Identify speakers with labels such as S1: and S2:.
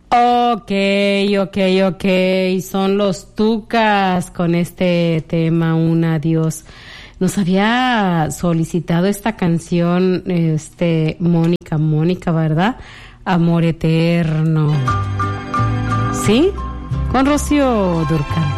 S1: Ok. Son los Tucas con este tema, Un Adiós. Nos había solicitado esta canción, Mónica, ¿verdad? Amor Eterno. ¿Sí? Con Rocío Dúrcal.